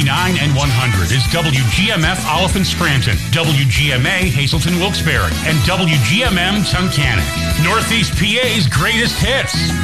99 and 100 is WGMF Oliphant Scranton, WGMA Hazelton Wilkes-Barre, and WGMM Tunkhannock. Northeast PA's greatest hits.